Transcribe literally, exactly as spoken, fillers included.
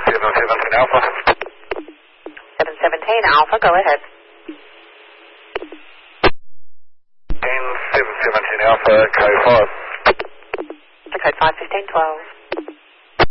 seven seventeen Alpha. seven seventeen Alpha, go ahead. seven seventeen Alpha, code five. Code five fifteen twelve.